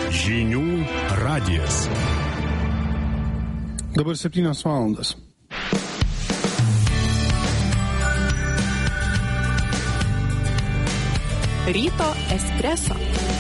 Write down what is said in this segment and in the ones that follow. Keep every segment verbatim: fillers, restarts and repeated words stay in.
Žinių radijas. Dabar septynios valandos. Ryto espreso.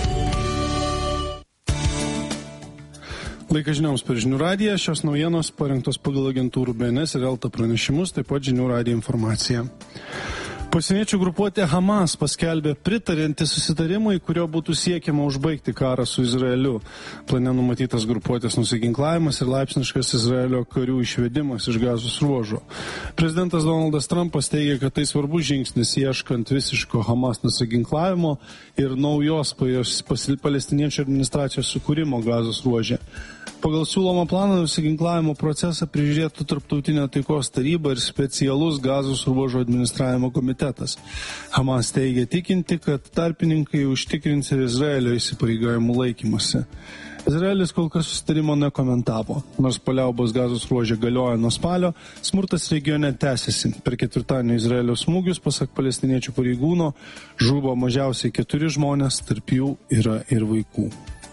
Laikas žinioms per Žinių radiją. Šios naujienos parengtos pagal agentūrų B N S ir Elta pranešimus, taip pat Žinių radijo informacija. Pasieniečių grupuotė Hamas paskelbė pritarinti susitarimui, kurio būtų siekiama užbaigti karą su Izraeliu. Plane numatytas grupuotės nusiginklavimas ir laipsniškas Izraelio karių išvedimas iš Gazos ruožo. Prezidentas Donaldas Trumpas teigia, kad tai svarbus žingsnis ieškant visiško Hamas nusiginklavimo ir naujos palestiniečių administracijos sukūrimo Gazos ruože. Pagal siūlomą planą nusiginklavimo procesą prižiūrėtų Tarptautinė taikos taryba ir specialus Gazos ruožo administravimo komitetas. Hamas teigia tikinti, kad tarpininkai užtikrins ir Izraelio įsipareigojimų laikymasi. Izraelis kol kas susitarimo nekomentavo. Nors paliaubos Gazos ruože galioja nuo spalio, smurtas regione tęsiasi. Per ketvirtadienio Izraelio smūgius, pasak palestiniečių pareigūno, žuvo mažiausiai keturi žmonės, tarp jų yra ir vaikų.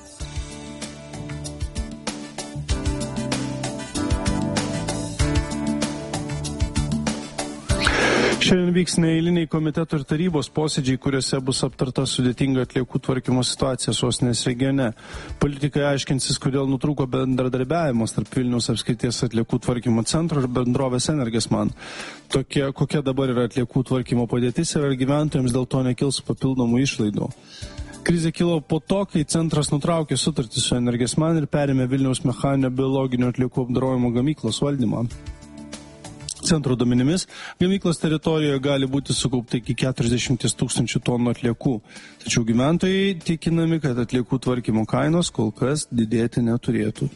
Šiandien vyks neeiliniai komiteto ir tarybos posėdžiai, kuriuose bus aptarta sudėtinga atliekų tvarkymo situacija sostinės regione. Politikai aiškinsis, kodėl nutrūko bendradarbiavimas tarp Vilniaus apskrities atliekų tvarkymo centro ir bendrovės Energesman. Tokia, kokia dabar yra atliekų tvarkymo padėtis ir ar gyventojams dėl to nekils papildomų išlaidų. Krizė kilo po to, kai centras nutraukė sutartį su Energesman ir perėmė Vilniaus mechaninio biologinio atliekų apdorojimo gamyklos valdymą. Centro duomenimis, gamyklos teritorijoje gali būti sukaupta iki keturiasdešimt tūkstančių tonų atliekų. Tačiau gyventojai tikinami, kad atliekų tvarkymo kainos kol kas didėti neturėtų.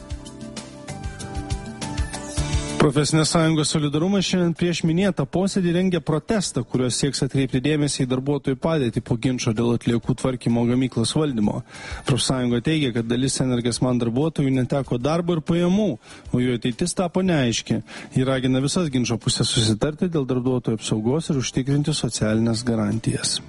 Profesinės sąjungos Solidarumas šiandien prieš minėtą posėdį rengia protestą, kuriuo sieks atkreipti dėmesį į darbuotojų padėtį po ginčo dėl atliekų tvarkymo gamyklos valdymo. Profsąjunga teigia, kad dalis Energesman darbuotojų neteko darbo ir pajamų, o jų ateitis tapo neaiški. Ji ragina visas ginčo pusės susitarti dėl darbuotojų apsaugos ir užtikrinti socialinės garantijas.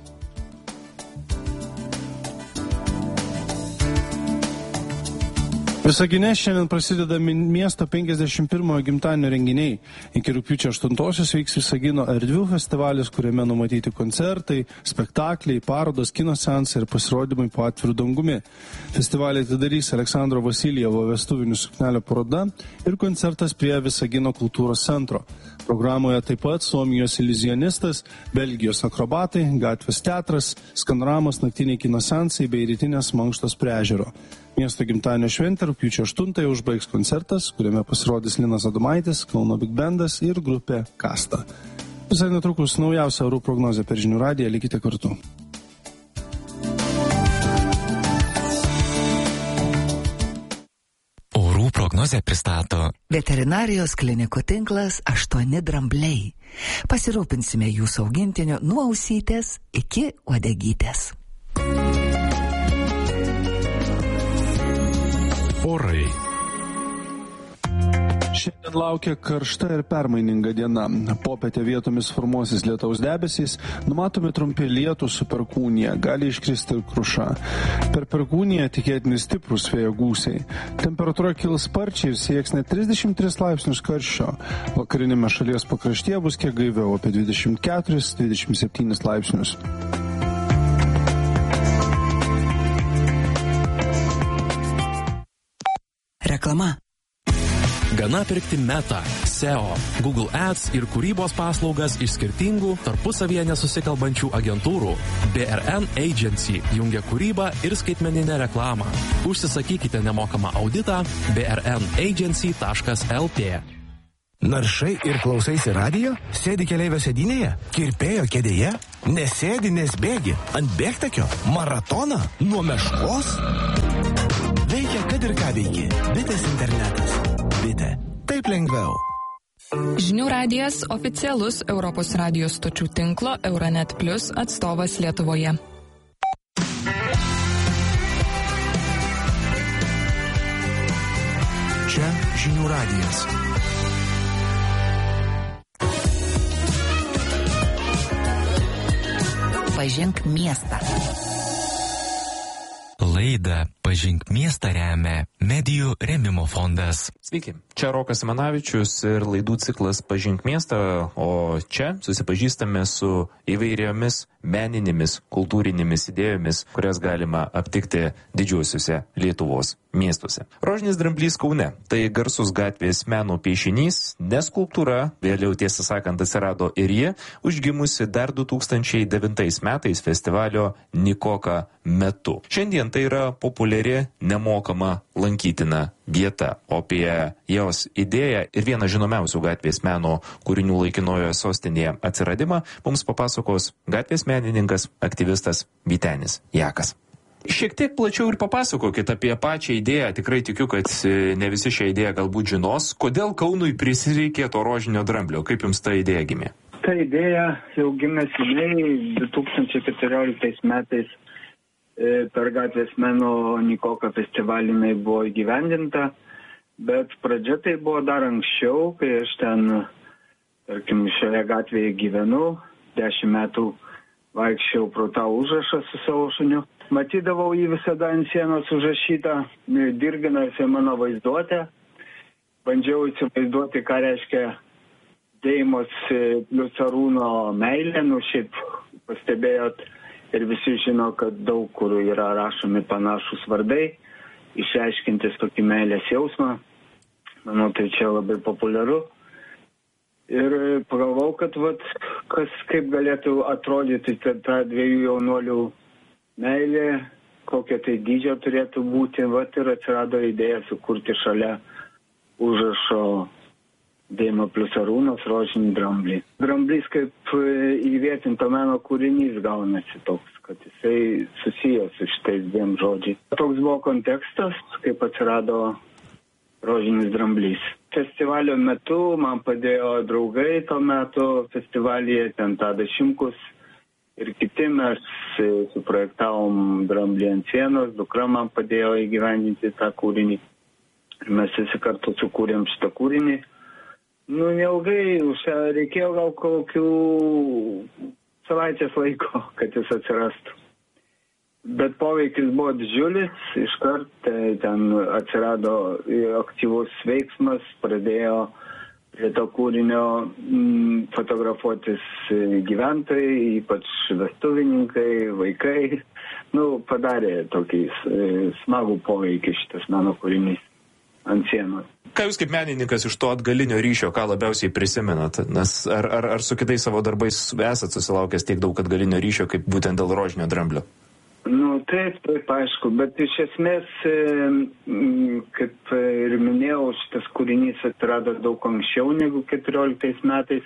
Visagine šiandien prasideda miesto penkiasdešimt pirmojo gimtadienio renginiai. Iki rugpjūčio aštuntosios vyks Visagino erdvių festivalis, kuriame numatyti koncertai, spektakliai, parodos, kino seansai ir pasirodymai po atviru dangumi. Festivalį atidarys Aleksandro Vasiljevo vestuvinių suknelio paroda ir koncertas prie Visagino kultūros centro. Programoje taip pat Suomijos iliuzionistas, Belgijos akrobatai, gatvės teatras, skanoramos naktiniai kino seansai bei rytinės mankštos prie ežero. Miesto gimtadienio šventę rugpjūčio aštuntąją užbaigs koncertas, kuriame pasirodys Linas Adomaitis, Kauno Big Bandas ir grupė Kasta. Visai netrukus naujausia orų prognozė per Žinių radiją, likite kartu. Orų prognozę pristato Veterinarijos klinikų tinklas aštuoni drambliai. Pasirūpinsime jūsų augintiniu nuo ausytės iki uodegytės. Orai. Šiandien laukia karšta ir permaininga diena. Popietę vietomis formuosis lietaus debesys, numatomi trumpi lietūs su perkūnija, gali iškristi ir kruša. Per perkūniją tikėtini stiprūs vėjo gūsiai. Temperatūra kils sparčiai ir sieks net trisdešimt tris laipsnius karščio. Vakarinėme šalies pakraštyje bus kiek gaiviau, apie dvidešimt keturis dvidešimt septynis laipsnius. Reklama. Gana pirkti Meta, S E O, Google Ads ir kūrybos paslaugas iš skirtingų, tarpusavyje nesusikalbančių agentūrų. B R N Agency jungia kūrybą ir skaitmeninę reklamą. Užsisakykite nemokamą auditą b r n agency taškas l t. Naršai ir klausaisi radijo? Sėdi keleivio sėdynėje? Kirpėjo kėdėje? Nesėdi, nes bėgi? Ant bėgtakio? Maratoną? Nuo meškos? Veikia, kad ir ką veiki. Bitės internetas. Bitė. Taip lengviau. Žinių radijas oficialus Europos radijos stočių tinklo Euronet Plus atstovas Lietuvoje. Čia Žinių radijas. Pažink miestą. Laidą Pažink miestą remia Medijų rėmimo fondas. Sveiki, čia Rokas Simanavičius ir laidų ciklas Pažink miestą, o čia susipažįstame su įvairiomis meninėmis, kultūrinėmis idėjomis, kurias galima aptikti didžiuosiuose Lietuvos miestuose. Rožinis dramblys Kaune – tai garsus gatvės meno piešinys, ne skulptūra, vėliau tiesą sakant atsirado ir ji, užgimusi dar du tūkstančiai devintais metais festivalio Nikoka metu. Šiandien tai yra populiari, nemokama, lankytina vieta, o apie jos idėją ir vieną žinomiausių gatvės meno kūrinių laikinojoje sostinėje atsiradimą mums papasakos gatvės menininkas, aktyvistas Vytenis Jakas. Šiek tiek plačiau ir papasakokit apie pačią idėją. Tikrai tikiu, kad ne visi šią idėją galbūt žinos. Kodėl Kaunui prisireikė to rožinio dramblio? Kaip jums ta idėja gimė? Ta idėja jau gimė seniai, du tūkstančiai keturioliktais metais per gatvės meno Nikoka festivalį jinai buvo įgyvendinta, bet pradžia tai buvo dar anksčiau, kai aš ten, tarkim, šioje gatvėje gyvenu, dešimt metų vaikščiau pro tą užrašą su savo šuniu. Matydavau jį visada ant sienos užrašytą, dirginasi mano vaizduotę. Bandžiau įsivaizduoti, ką reiškia Deimos plius Arūno meilė. Nu, šiaip pastebėjot ir visi žino, kad daug kur yra rašomi panašus vardai, išreiškintis tokį meilės jausmą. Manau, tai čia labai populiaru. Ir pagalvau, kad vat, kas kaip galėtų atrodyti ta dviejų jaunuolių meilė, kokia tai dydžio turėtų būti, vat ir atsirado idėja sukurti šalia užrašo Deimo plius Arūnas rožinį dramblį. Dramblys kaip įvietinto meno kūrinys gaunasi toks, kad jisai susijęs su šitais dviem žodžiais. Toks buvo kontekstas, kaip atsirado rožinis dramblys. Festivalio metu man padėjo draugai to metu festivalyje, ten Tadas Šimkus ir kiti, mes suprojektavom dramblį ant sienos, dukra man padėjo įgyvendinti tą kūrinį. Ir mes visi kartu sukūrėm šitą kūrinį. Nu, neilgai, reikėjo gal kokių savaitės laiko, kad jis atsirastų. Bet poveikis buvo didžiulis, iškart ten atsirado aktyvus veiksmas, pradėjo prie to kūrinio fotografuotis gyventojai, ypač vestuvininkai, vaikai. Nu, padarė tokį smagų poveikį šitas mano kūrinys ant sienos. Ką jūs kaip menininkas iš to atgalinio ryšio, ką labiausiai prisimenat? Nes ar, ar, ar su kitais savo darbais esat susilaukęs tiek daug atgalinio ryšio, kaip būtent dėl rožinio dramblio? Nu, taip, taip, aišku, bet iš esmės, kaip ir minėjau, šitas kūrinys atsirado daug anksčiau negu keturioliktais metais.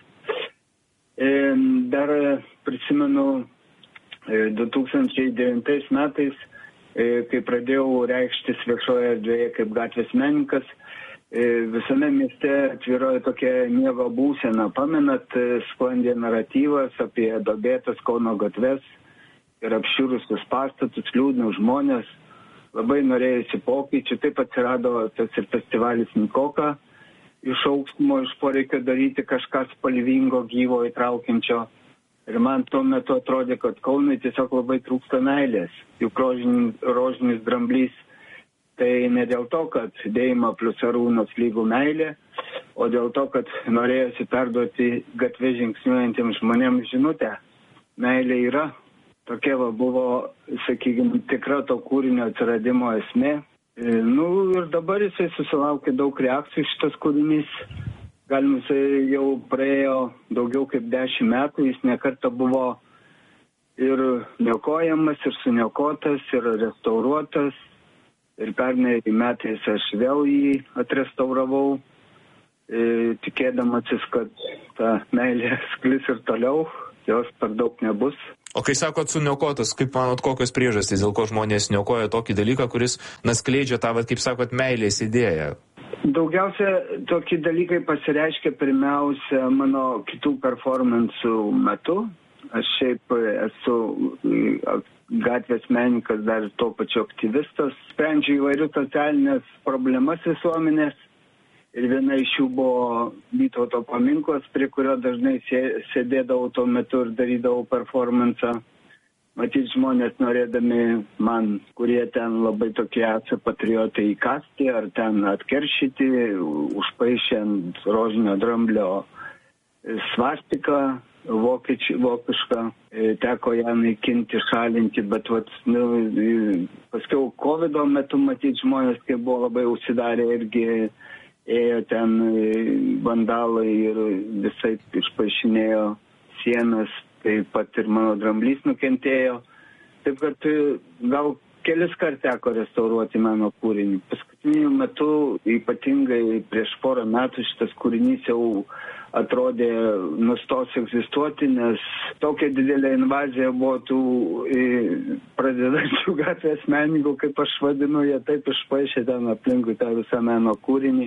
Dar prisimenu du tūkstančiai devintais metais, kai pradėjau reikštis viešoje erdvėje kaip gatvės menininkas, visame mieste atvirojo tokia miego būsena. Pamenat, sklandė naratyvas apie duobėtas Kauno gatves ir apširusius pastatus, liūdnus žmonės. Labai norėjusi pokyčių. Taip atsirado tas ir festivalis Nikoka iš aukštumo, iš poreikio daryti kažką spalvingo, gyvo, įtraukiančio. Ir man tuo metu atrodė, kad Kaunui tiesiog labai trūksta meilės. Juk rožinis, rožinis dramblys tai ne dėl to, kad Deima plius Arūnas lygų meilė, o dėl to, kad norėjosi perduoti gatvė žingsniuojantiems žmonėms žinutę. Meilė yra. Tokia va buvo, sakykime, tikra to kūrinio atsiradimo esmė. Nu ir dabar jisai susilaukė daug reakcijų šitas kūrinys. Galim, jisai jau praėjo daugiau kaip dešimt metų, jis nekartą buvo ir niokojamas, ir suniokotas, ir restauruotas. Ir pernai metais aš vėl jį atrestauravau, e, tikėdamasis, kad ta meilė sklis ir toliau, jos per daug nebus. O kai sakot suniokotas, kaip manot, kokios priežastys, dėl ko žmonės niokoja tokį dalyką, kuris naskleidžia tą, kaip sakot, meilės idėją? Daugiausia tokie dalykai pasireiškia pirmiausia mano kitų performansų metu. Aš šiaip esu gatvės menininkas, dar to pačiu aktyvistas. Sprendžiu įvairius socialinės problemas visuomenės. Ir viena iš jų buvo Vytauto paminklas, prie kurio dažnai sėdėdavau tuo metu ir darydavau performansą. matyt, žmonės norėdami man, kurie ten labai tokie esą patriotai, įkasti ar ten atkeršyti, užpaišė ant rožinio dramblio svastiką vokiečių, vokišką, teko ją naikinti, šalinti, bet vat, nu, paskiau kovido metu, matyt, žmonės, kai buvo labai užsidarę, irgi ėjo ten vandalai ir visai išpaišinėjo sienas, taip pat ir mano dramblys nukentėjo. Taip kad gal kelis kart teko restauruoti mano kūrinį. Paskutiniu metu, ypatingai prieš porą metų, šitas kūrinys jau atrodė nustos egzistuoti, nes tokia didelė invazija buvo tų pradedančių gatvės menininkų, kaip aš vadinu, jie taip išpaišė ten aplinkui tą visą meno kūrinį.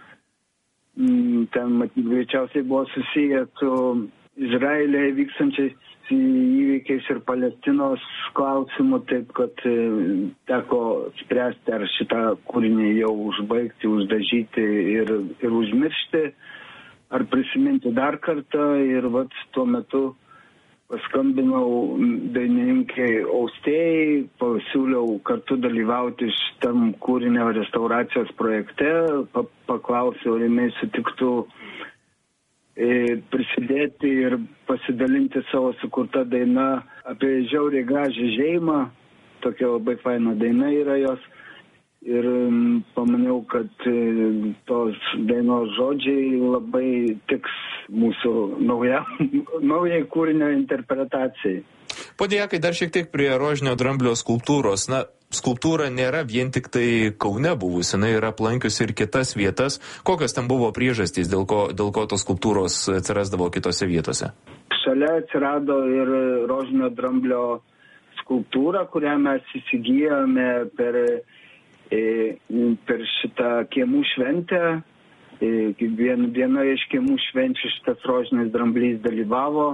Ten, matyt, greičiausiai buvo susiję su Izraelyje vykstančiais įvykiais ir Palestinos klausimų, taip kad teko spręsti, ar šitą kūrinį jau užbaigti, uždažyti ir, ir užmiršti, ar prisiminti dar kartą. Ir vat tuo metu paskambinau dainininkai Austėjai, pasiūliau kartu dalyvauti šitam kūrinio restauracijos projekte, paklausiau, ar jinai sutiktų prisidėti ir pasidalinti savo sukurtą dainą apie žiauriai gražią šeimą. Tokia labai faina daina yra jos. Ir pamaniau, kad tos dainos žodžiai labai tiks mūsų nauja, naujai kūrinio interpretacijai. Pone Jakai, dar šiek tiek prie rožinio dramblio skulptūros. Na, skulptūra nėra vien tik tai Kaune buvusi, jinai yra aplankiusi ir kitas vietas. Kokios ten buvo priežastys, dėl ko, dėl ko tos skulptūros atsirasdavo kitose vietose? Šalia atsirado ir rožinio dramblio skulptūra, kurią mes įsigijome per, per šitą kiemų šventę. Vien, vienoje iš kiemų švenčių šitas rožinis dramblys dalyvavo.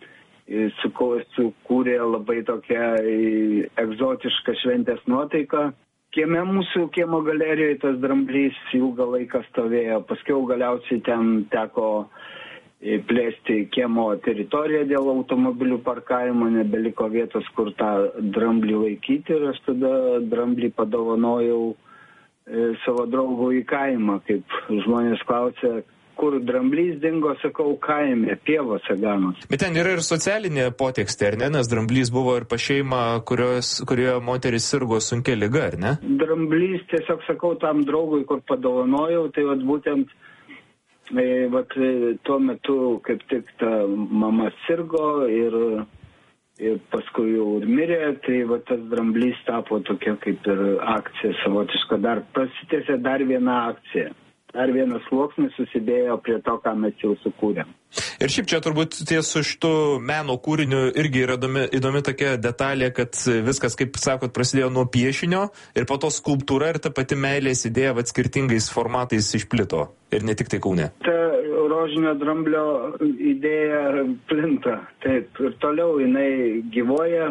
Sukūrė labai tokią egzotišką šventės nuotaiką. Kieme mūsų kiemo galerijoje tas dramblys ilgą laiką stovėjo. Paskiau galiausiai ten teko plėsti kiemo teritoriją dėl automobilių parkavimo, nebeliko vietos, kur tą dramblį laikyti. Ir aš tada dramblį padovanojau savo draugų į kaimą, kaip žmonės klausė, kur dramblys dingo, sakau, kaime, pievose ganos. Bet ten yra ir socialinė potekstė, ar ne? Nes dramblys buvo ir pa šeimą, kurios, kurioje moteris sirgo sunkia liga, ar ne? Dramblys, tiesiog sakau, tam draugui, kur padovanojau, tai vat būtent e, vat, tuo metu kaip tik ta mama sirgo ir, ir paskui jau ir mirė, tai vat, tas dramblys tapo tokia kaip ir akcija savotiška. Dar prasitėsė dar viena akcija. Dar vienas sluoksnis susidėjo prie to, ką mes jau sukūrėm. Ir šiaip čia turbūt ties su šitu meno kūriniu irgi yra įdomi, įdomi tokia detalė, kad viskas, kaip sakot, prasidėjo nuo piešinio ir po to skulptūra ir ta pati meilės idėja vat skirtingais formatais išplito. Ir ne tik tai Kaune. Ta rožinio dramblio idėja plinta. Taip, ir toliau jinai gyvoja.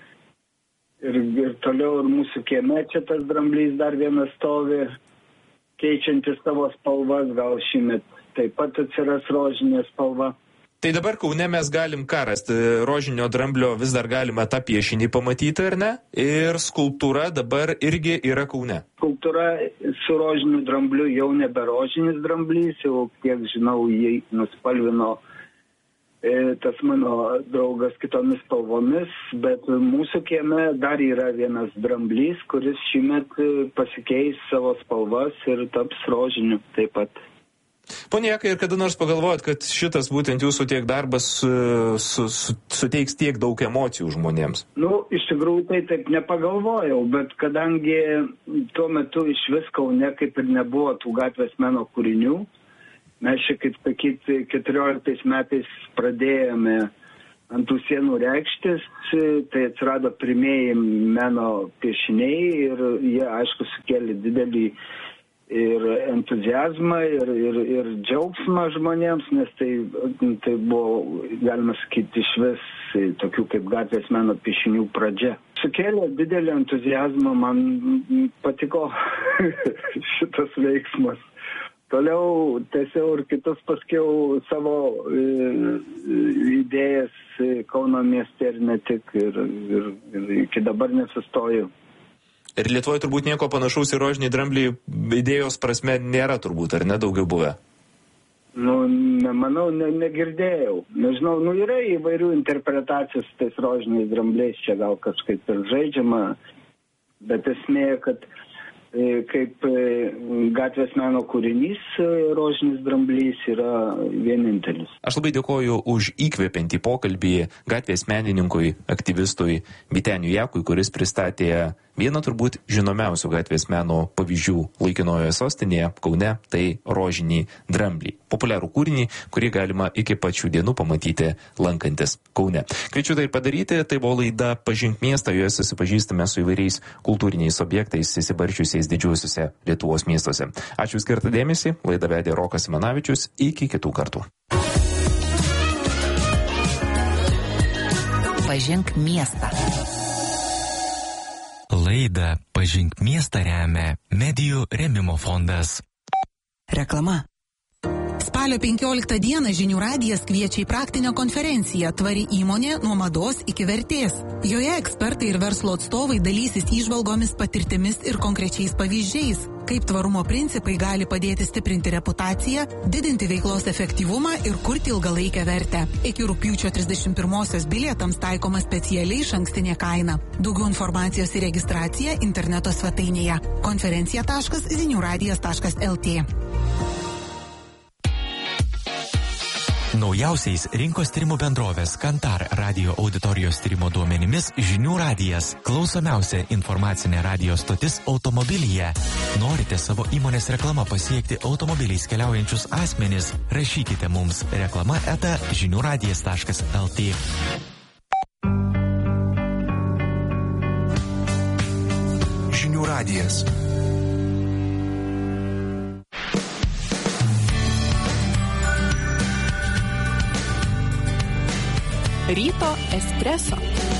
Ir, ir toliau ir mūsų kieme čia tas dramblys dar vienas stovi, keičiantis savo spalvas, gal šįmet taip pat atsiras rožinė spalva. Tai dabar Kaune mes galim ką rasti? Rožinio dramblio vis dar galime tą piešinį pamatyti, ar ne? Ir skulptūra dabar irgi yra Kaune. Skulptūra su rožiniu drambliu jau nebe rožinis dramblys, jau kiek žinau, jį nuspalvino e, tas mano draugas kitomis spalvomis, bet mūsų kieme dar yra vienas dramblys, kuris šįmet pasikeis savo spalvas ir taps rožiniu taip pat. Pone Jakai, ir kada nors pagalvojat, kad šitas būtent jūsų tiek darbas su, su, su, suteiks tiek daug emocijų žmonėms? Nu, iš tikrųjų tai taip nepagalvojau, bet kadangi tuo metu iš vis Kaune kaip ir nebuvo tų gatvės meno kūrinių, mes čia, kaip sakyti, keturioliktais metais pradėjome ant tų sienų reikštis, tai atsirado pirmieji meno piešiniai ir jie, aišku, sukėlė didelį ir entuziazmą, ir, ir, ir džiaugsmą žmonėms, nes tai, tai buvo, galima sakyti, iš vis tokių kaip gatvės meno piešinių pradžia. Sukėlė didelį entuziazmą, man patiko šitas veiksmas. toliau tęsiau ir kitus paskiau savo e, idėjas Kauno mieste ir ne tik, ir, ir, ir iki dabar nesustoju. Ir Lietuvoje turbūt nieko panašaus į rožinį dramblį idėjos prasme nėra turbūt, ar ne daugiau buvę? Nu, nemanau, ne, negirdėjau. Nežinau, nu yra įvairių interpretacijų su tais rožiniais drambliais, čia gal kažkaip ir žaidžiama, bet esmė, kad kaip gatvės meno kūrinys rožinis dramblys yra vienintelis. Aš labai dėkoju už įkvepiantį pokalbį gatvės menininkui, aktyvistui Vyteniui Jakui, kuris pristatė vieną turbūt žinomiausių gatvės meno pavyzdžių laikinojoje sostinėje, Kaune, tai rožinį dramblį. Populiarų kūrinį, kurį galima iki pačių dienų pamatyti lankantis Kaune. Kviečiu tai padaryti, tai buvo laida Pažink miestą, joje susipažįstame su įvairiais kultūriniais objektais įsibarčiusiais didžiuosiuose Lietuvos miestuose. Ačiū skirtą dėmesį, laidą vedė Rokas Simanavičius, iki kitų kartų. Pažink miestą. Laidą Pažink miestą remia Medijų rėmimo fondas. Reklama. Spalio penkioliktą dieną Žinių radijas kviečia į praktinę konferenciją Tvari įmonė nuo mados iki vertės. Joje ekspertai ir verslo atstovai dalysis įžvalgomis, patirtimis ir konkrečiais pavyzdžiais, kaip tvarumo principai gali padėti stiprinti reputaciją, didinti veiklos efektyvumą ir kurti ilgalaikę vertę. Iki rugpjūčio trisdešimt pirmosios bilietams taikoma specialiai išankstinė kaina. Daugiau informacijos ir registracija interneto svetainėje konferencija taškas zinių radijas taškas el tė. Naujausiais rinkos tyrimų bendrovės Kantar radio auditorijos tyrimo duomenimis Žinių radijas – klausomiausia informacinė radio stotis automobilyje. Norite savo įmonės reklamą pasiekti automobiliais keliaujančius asmenis? Rašykite mums reklama eta žinių radijas taškas el tė. Žinių radijas. Ryto espreso.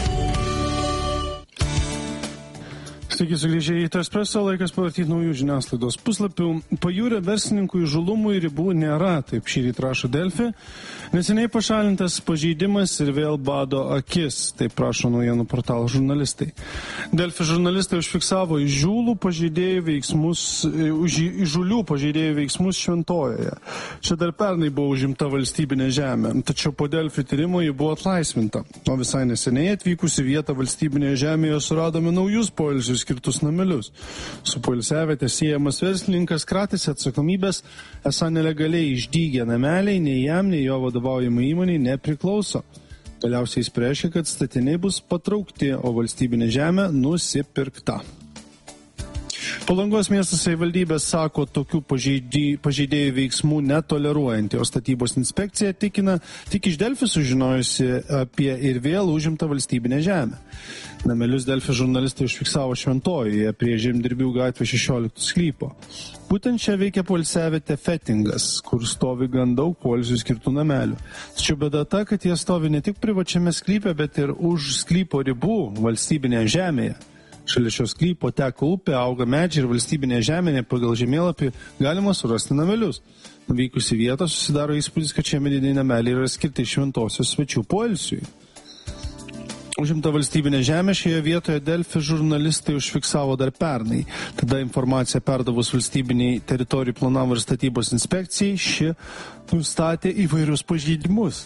Sveiki, sugrįžę į Ryto espreso, laikas pavartyti naujų žiniasklaidos puslapių. Pajūrio verslininkų įžūlumų ribų nėra, taip šįryt rašo Delfi. Neseniai pašalintas pažeidimas ir vėl bado akis, taip prašo naujienų portalo žurnalistai. Delfi žurnalistai užfiksavo įžūlų pažeidėjų veiksmus, įžūlių pažeidėjų veiksmus Šventojoje. Čia dar pernai buvo užimta valstybinė žemė, tačiau po Delfi tyrimo ji buvo atlaisvinta. O visai neseniai atvykusi vietą valstybinėje žemėje suradome naujus poilsius skirtus namelius. Su poilsiaviete siejamas verslininkas kratėsi atsakomybės, esą nelegaliai išdygę nameliai nei jam, nei jo vadovaujamai įmoniai nepriklauso. Galiausiai jis pareiškė, kad statiniai bus patraukti, o valstybinė žemė nusipirkta. Palangos miesto savivaldybė sako tokių pažeidėjų veiksmų netoleruojantį, o statybos inspekcija tikina, tik iš Delfi sužinojusi apie ir vėl užimtą valstybinę žemę. Namelius Delfi žurnalistai užfiksavo Šventojoje prie Žemdirbių gatvės šešiolikto sklypo. Būtent čia veikia poilsiavietė Fetingas, kur stovi gan daug poilsių skirtų namelių. Tačiau bėda ta, kad jie stovi ne tik privačiame sklype, bet ir už sklypo ribų valstybinėje žemėje. Šalia šios sklypo teka upė, auga medžiai ir valstybinė žemė pagal žemėlapį galima surasti namelius. Nuvykus į vietą susidaro įspūdis, kad šie mediniai nameliai yra skirti šventosios svečių poilsiui. Užimta valstybinė žemė šioje vietoje Delfi žurnalistai užfiksavo dar pernai. Tada informaciją perdavus valstybiniai teritorijų planavimo ir statybos inspekcijai, ši nustatė įvairius pažeidimus.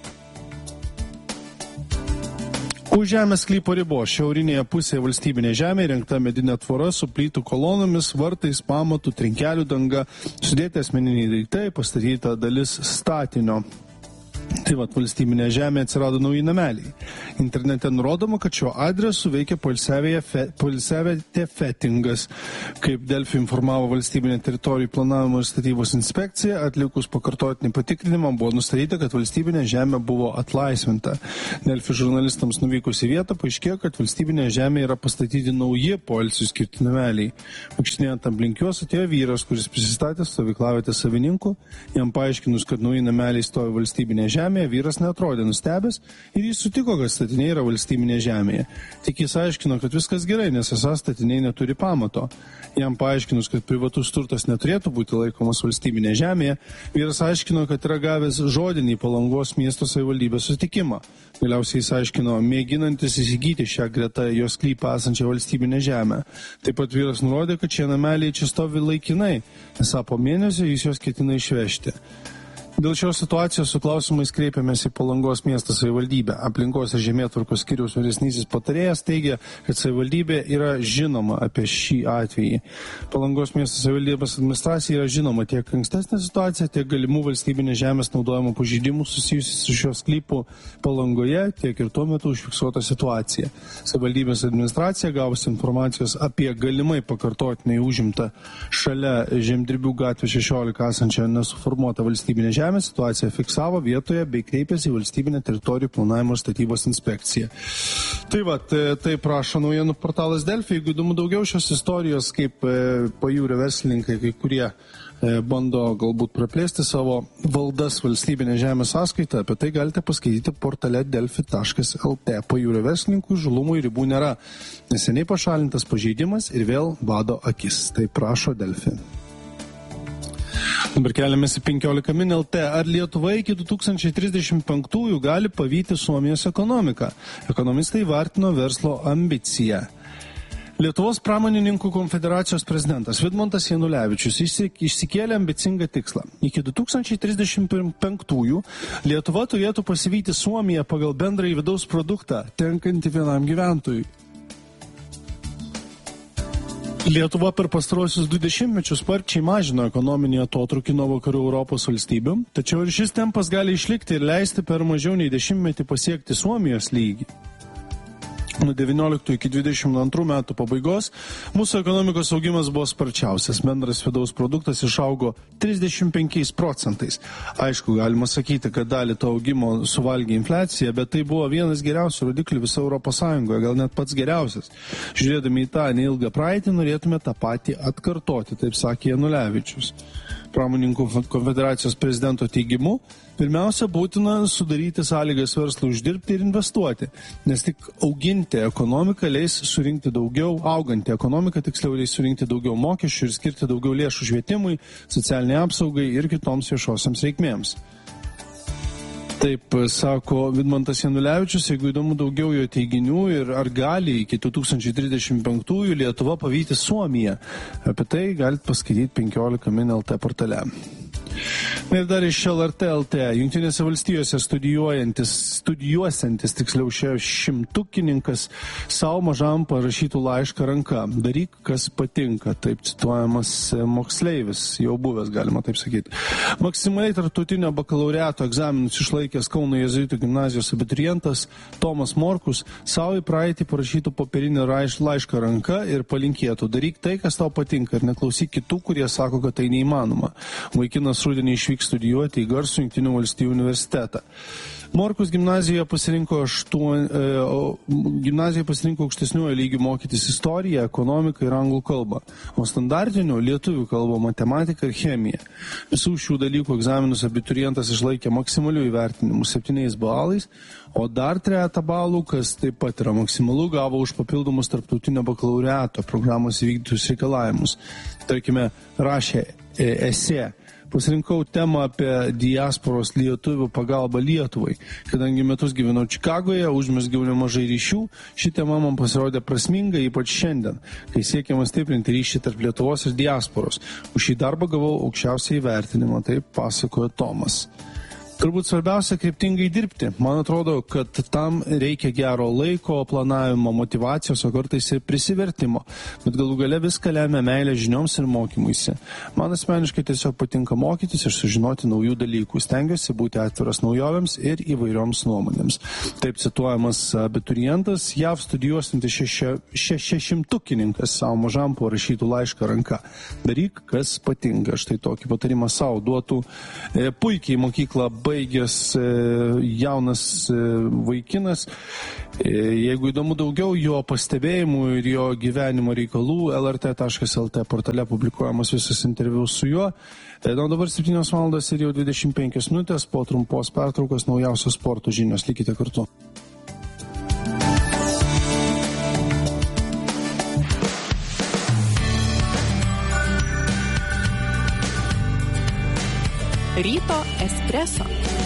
Už žemės sklypo ribos šiaurinėje pusėje valstybinė žemė įrengta medinė tvora su plytų kolonomis, vartais, pamatų, trinkelių danga, sudėti asmeniniai daiktai, pastatyta dalis statinio. Tai vat valstybinė žemė atsirado nauji nameliai. Internete nurodoma, kad šiuo adresu veikia poilsiavietė Fetingas. Kaip Delfi informavo valstybinė teritorijų planavimo ir statybos inspekcija, atlikus pakartotinį patikrinimą buvo nustatyta, kad valstybinė žemė buvo atlaisvinta. Delfi žurnalistams nuvykus į vietą paaiškėjo, kad valstybinė žemė yra pastatyti nauji poilsių skirti nameliai. Vaikštinėjant aplink juos atėjo vyras, kuris prisistatė stovyklavietės savininku. Jam paaiškinus, kad nauji nameliai stovi valstybinė žemėje, vyras neatrodė nustebęs ir jis sutiko, kad statiniai yra valstybinė žemėje. Tik jis aiškino, kad viskas gerai, nes esą statiniai neturi pamato. Jam paaiškinus, kad privatus turtas neturėtų būti laikomas valstybinė žemėje, vyras aiškino, kad yra gavęs žodinį Palangos miesto savivaldybės sutikimą. Galiausiai jis aiškino, mėginantis įsigyti šią greta jos sklypą esančią valstybinę žemę. Taip pat vyras nurodė, kad šie nameliai čia stovi laikinai, esą po mėnesio jis juos ketina išvežti. Dėl šios situacijos su klausimais kreipėmės į Palangos miesto savivaldybę. Aplinkos ir žemėtvarkos skyriaus vyresnysis patarėjas teigia, kad savivaldybė yra žinoma apie šį atvejį. Palangos miesto savivaldybės administracija yra žinoma tiek ankstesnė situacija, tiek galimų valstybinės žemės naudojimo pažeidimų susijusių su šios sklypų Palangoje, tiek ir tuo metu užfiksuota situacija. Savivaldybės administracija gavusi informacijos apie galimai pakartotinai užimtą šalia Žemdirbių gatvė šešiolika esančią nesuformuotą valstybinę žemę, situaciją fiksavo vietoje bei kreipėsi į valstybinę teritorijų planavimo ir statybos inspekciją. Tai va, tai prašo naujienų portalas Delfi. Jeigu įdomu daugiau šios istorijos, kaip pajūrio verslininkai, kai kurie bando galbūt praplėsti savo valdas valstybinė žemės sąskaitą, apie tai galite paskaityti portale delfi taškas lt. Pajūrio verslininkų žalumų ribų nėra. Neseniai pašalintas pažeidimas ir vėl bado akis. Tai prašo Delfi. Dabar keliamės į penkiolika min lt. Ar Lietuva iki du tūkstančiai trisdešimt penktųjų gali pavyti Suomijos ekonomiką? Ekonomistai vertino verslo ambiciją. Lietuvos pramonininkų konfederacijos prezidentas Vidmantas Janulevičius išsikėlė ambicingą tikslą. Iki du tūkstančiai trisdešimt penktųjų Lietuva turėtų pasivyti Suomiją pagal bendrąjį vidaus produktą tenkantį vienam gyventojui. Lietuva per pastarosius du dešimtmečius sparčiai mažino ekonominį atotrūkį nuo vakarų Europos valstybių, tačiau ir šis tempas gali išlikti ir leisti per mažiau nei dešimtmetį pasiekti Suomijos lygį. Nuo devynioliktų iki dvidešimt antrų metų pabaigos mūsų ekonomikos augimas buvo sparčiausias. Bendras vidaus produktas išaugo trisdešimt penkiais procentais. Aišku, galima sakyti, kad dalį to augimo suvalgė infliacija, bet tai buvo vienas geriausių rodiklių viso Europos Sąjungoje, gal net pats geriausias. Žiūrėdami į tą neilgą praeitį, norėtume tą patį atkartoti, taip sakė Janulevičius. Pramonininkų konfederacijos prezidento teigimu, pirmiausia, būtina sudaryti sąlygas verslui uždirbti ir investuoti, nes tik auginti ekonomiką leis surinkti daugiau, auganti ekonomika tiksliau leis surinkti daugiau mokesčių ir skirti daugiau lėšų švietimui, socialiniai apsaugai ir kitoms viešosiams reikmėms. Taip sako Vidmantas Janulevičius, jeigu įdomu daugiau jo teiginių ir ar gali iki du tūkstančiai trisdešimt penktųjų Lietuva pavyti Suomiją. Apie tai galite paskaityti penkiolika min lt portale. Ir dar iš L R T L T. Jungtinėse valstijose studijuojantis, studijuosiantis, tiksliau šimtukininkas savo mažam parašytų laišką ranka. Daryk, kas patinka. Taip cituojamas moksleivis, jau buvęs, galima taip sakyti. Maksimaliai tarptautinio bakalaureato egzaminus išlaikęs Kauno jėzuitų gimnazijos abiturientas Tomas Morkus savo į praeitį parašytų popierinį laišką ranka ir palinkėtų. Daryk tai, kas tau patinka ir neklausyk kitų, kurie sako, kad tai neįmanoma. Vaikinas rudenį išvyks studijuoti į garsų Jungtinių valstijų universitetą. Morkus gimnazijoje pasirinko, aštuon, e, gimnazijoje pasirinko aukštesniuoju lygiu mokytis istoriją, ekonomiką ir anglų kalbą, o standartiniu lietuvių kalbą, matematiką ir chemiją. Visų šių dalykų egzaminus abiturientas išlaikė maksimalių įvertinimų septyniais balais, o dar trejata balų, kas taip pat yra maksimalu, gavo už papildomus tarptautinio bakalaureato programos įvykdytus reikalavimus. Tarkime, rašė e, esė. Pasirinkau temą apie diasporos lietuvių pagalbą Lietuvai. Kadangi metus gyvenau Čikagoje, užmezgiau nemažai ryšių, ši tema man pasirodė prasminga, ypač šiandien, kai siekiama stiprinti ryšį tarp Lietuvos ir diasporos. Už šį darbą gavau aukščiausią įvertinimą, taip pasakojo Tomas. Turbūt svarbiausia kryptingai dirbti. Man atrodo, kad tam reikia gero laiko, planavimo, motyvacijos, o kartais ir prisivertimo. Bet galų gale viską lemia meilė žinioms ir mokymuisi. Man asmeniškai tiesiog patinka mokytis ir sužinoti naujų dalykų. Stengiuosi būti atviras naujovėms ir įvairioms nuomonėms. Taip cituojamas abiturientas, J A V studijuosintis šešimtukininkas savo mažam parašytų laišką ranka. Daryk, kas patinka. Štai tokį patarimą savo duotų e, puikiai mokyklą baigęs jaunas vaikinas. Jeigu įdomu daugiau jo pastebėjimų ir jo gyvenimo reikalų, L R T taškas L T portale publikuojamas visas interviu su juo. Na, dabar septynios valandos ir jau dvidešimt penkios minutės, po trumpos pertraukos naujausios sporto žinios. Likite kartu. Ryto espreso.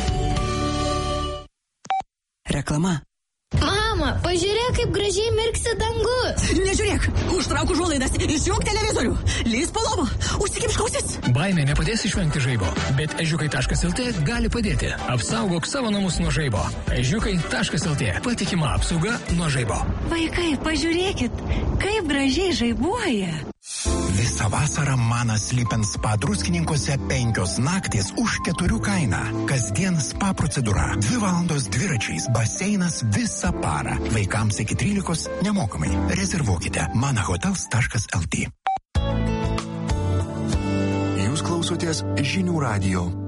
Reklama. Mama, pažiūrėk, kaip gražiai mirksi dangus. Nežiūrėk, užtrauk užuolaidas, išjunk televizorių, lįs po lovą, užsikimšk ausis. Baimė nepadės išvengti žaibo, bet ežiukai taškas el tė gali padėti. Apsaugok savo namus nuo žaibo. ežiukai taškas el tė. Patikima apsauga nuo žaibo. Vaikai, pažiūrėkit, kaip gražiai žaibuoja. Visą vasarą Manas Lipen spa Druskininkuose penkios naktis už keturių kainą. Kasdien spa procedūra. Dvi valandos dviračiais, baseinas visą parą. Vaikams iki trylikos nemokamai. Rezervuokite manahotels taškas el tė. Jūs klausotės Žinių radijo.